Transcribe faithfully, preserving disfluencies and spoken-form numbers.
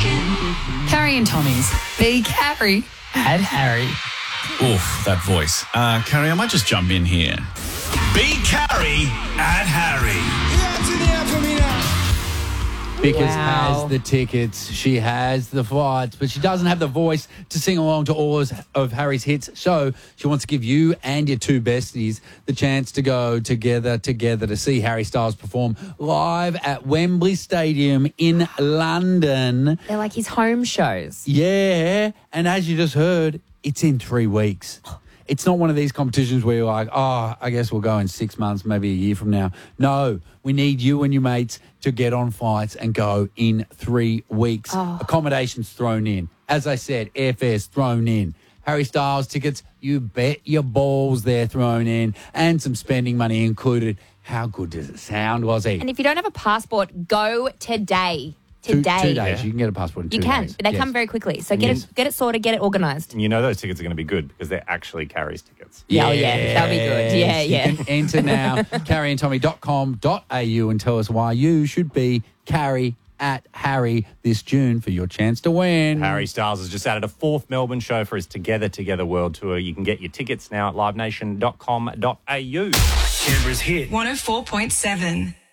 Carrie and Tommy's Be Carrie at Harry. Oof, that voice. Uh, Carrie, I might just jump in here. Be Carrie at Harry. Because Wow. has the tickets, she has the flights, but she doesn't have the voice to sing along to all of Harry's hits. So she wants to give you and your two besties the chance to go together, together to see Harry Styles perform live at Wembley Stadium in London. They're like his home shows. Yeah, and as you just heard, it's in three weeks. It's not one of these competitions where you're like, oh, I guess we'll go in six months, maybe a year from now. No, we need you and your mates to get on flights and go in three weeks. Oh. Accommodations thrown in. As I said, airfares thrown in. Harry Styles tickets, you bet your balls they're thrown in. And some spending money included. How good does it sound, was he? And if you don't have a passport, go today. Two, Today. two days. You can get a passport in two You can, days. but they Yes. come very quickly. So get Yes. it, get it sorted, get it organised. And you know those tickets are going to be good because they're actually Carrie's tickets. Yeah, oh, yeah, that'll be good. Yeah, Yes, yeah. You can enter now, carrie and tommy dot com dot a u, and tell us why you should be Carrie at Harry this June for your chance to win. Harry Styles has just added a fourth Melbourne show for his Together Together World Tour. You can get your tickets now at live nation dot com dot a u. Canberra's hit one oh four point seven.